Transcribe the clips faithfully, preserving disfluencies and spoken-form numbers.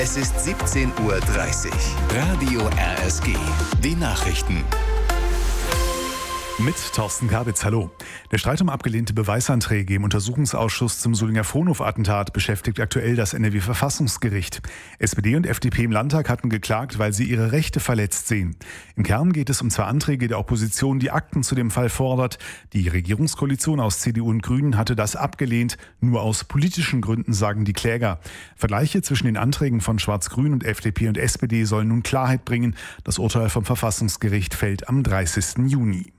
Es ist siebzehn Uhr dreißig. Radio R S G. Die Nachrichten. Mit Thorsten Kabitz, hallo. Der Streit um abgelehnte Beweisanträge im Untersuchungsausschuss zum Solinger Frohnhof-Attentat beschäftigt aktuell das N R W-Verfassungsgericht. S P D und F D P im Landtag hatten geklagt, weil sie ihre Rechte verletzt sehen. Im Kern geht es um zwei Anträge der Opposition, die Akten zu dem Fall fordert. Die Regierungskoalition aus C D U und Grünen hatte das abgelehnt, nur aus politischen Gründen, sagen die Kläger. Vergleiche zwischen den Anträgen von Schwarz-Grün und F D P und S P D sollen nun Klarheit bringen. Das Urteil vom Verfassungsgericht fällt am dreißigsten Juni.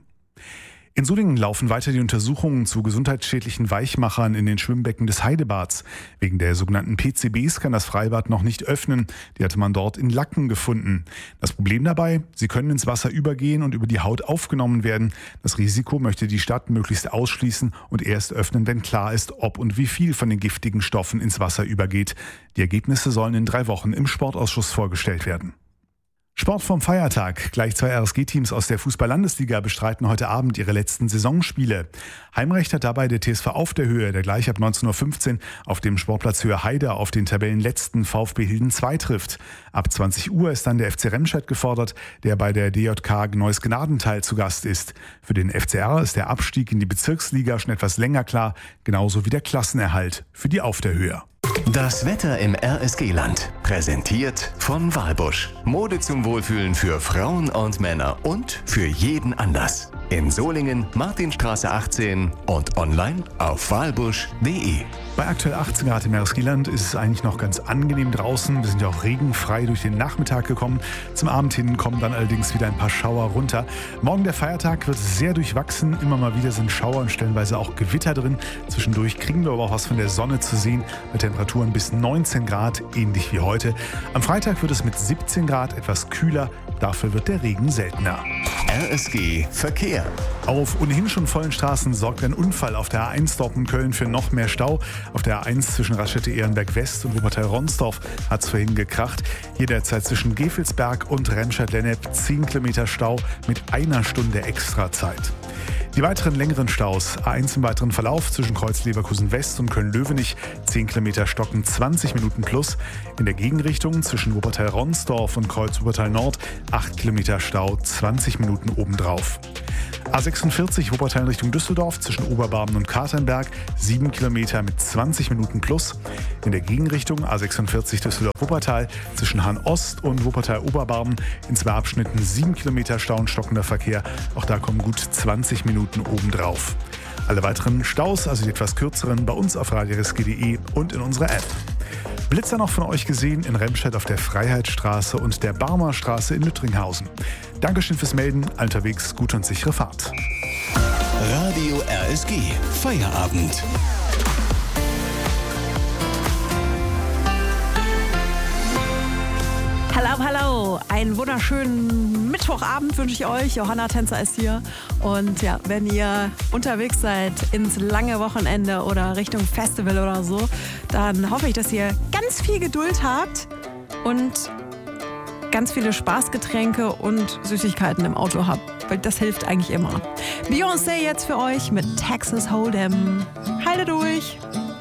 In Solingen laufen weiter die Untersuchungen zu gesundheitsschädlichen Weichmachern in den Schwimmbecken des Heidebads. Wegen der sogenannten P C Bs kann das Freibad noch nicht öffnen. Die hatte man dort in Lacken gefunden. Das Problem dabei, sie können ins Wasser übergehen und über die Haut aufgenommen werden. Das Risiko möchte die Stadt möglichst ausschließen und erst öffnen, wenn klar ist, ob und wie viel von den giftigen Stoffen ins Wasser übergeht. Die Ergebnisse sollen in drei Wochen im Sportausschuss vorgestellt werden. Sport vom Feiertag. Gleich zwei R S G-Teams aus der Fußball-Landesliga bestreiten heute Abend ihre letzten Saisonspiele. Heimrecht hat dabei der T S V Auf der Höhe, der gleich ab neunzehn Uhr fünfzehn auf dem Sportplatz Höhe Heide auf den Tabellenletzten VfB Hilden zwei trifft. Ab zwanzig Uhr ist dann der F C Remscheid gefordert, der bei der D J K Neues Gnadental zu Gast ist. Für den F C R ist der Abstieg in die Bezirksliga schon etwas länger klar, genauso wie der Klassenerhalt für die Auf der Höhe. Das Wetter im R S G-Land. Präsentiert von Walbusch. Mode zum Wohlfühlen für Frauen und Männer und für jeden Anlass. In Solingen, Martinstraße achtzehn und online auf walbusch punkt de. Bei aktuell achtzehn Grad im R S G-Land ist es eigentlich noch ganz angenehm draußen. Wir sind ja auch regenfrei durch den Nachmittag gekommen. Zum Abend hin kommen dann allerdings wieder ein paar Schauer runter. Morgen der Feiertag wird sehr durchwachsen. Immer mal wieder sind Schauer und stellenweise auch Gewitter drin. Zwischendurch kriegen wir aber auch was von der Sonne zu sehen. Bei Temperaturen bis neunzehn Grad, ähnlich wie heute. Am Freitag wird es mit siebzehn Grad etwas kühler. Dafür wird der Regen seltener. R S G Verkehr. Auf ohnehin schon vollen Straßen sorgt ein Unfall auf der A eins Dortmund-Köln für noch mehr Stau. Auf der A eins zwischen Raststätte-Ehrenberg-West und Wuppertal-Ronsdorf hat es vorhin gekracht. Hier derzeit zwischen Gevelsberg und Remscheid-Lennep zehn Kilometer Stau mit einer Stunde Extrazeit. Die weiteren längeren Staus, A eins im weiteren Verlauf zwischen Kreuz-Leverkusen-West und Köln-Löwenich, zehn Kilometer stocken zwanzig Minuten plus. In der Gegenrichtung zwischen Wuppertal-Ronsdorf und Kreuz-Wuppertal-Nord, acht Kilometer Stau, zwanzig Minuten obendrauf. A sechsundvierzig Wuppertal in Richtung Düsseldorf zwischen Oberbarmen und Katernberg, sieben Kilometer mit zwanzig Minuten plus. In der Gegenrichtung A sechsundvierzig Düsseldorf-Wuppertal zwischen Hahn-Ost und Wuppertal-Oberbarmen in zwei Abschnitten sieben Kilometer Stau und stockender Verkehr. Auch da kommen gut zwanzig Minuten obendrauf. Alle weiteren Staus, also die etwas kürzeren, bei uns auf radio r s g punkt de und in unserer App. Blitzer noch von euch gesehen in Remscheid auf der Freiheitsstraße und der Barmer Straße in Lüttringhausen. Dankeschön fürs Melden, unterwegs gute und sichere Fahrt. Radio R S G Feierabend. Hallo, hallo, einen wunderschönen Mittwochabend wünsche ich euch. Johanna Tänzer ist hier. Und ja, wenn ihr unterwegs seid ins lange Wochenende oder Richtung Festival oder so, dann hoffe ich, dass ihr ganz viel Geduld habt und ganz viele Spaßgetränke und Süßigkeiten im Auto habt. Weil das hilft eigentlich immer. Beyoncé jetzt für euch mit Texas Hold'em. Haltet durch!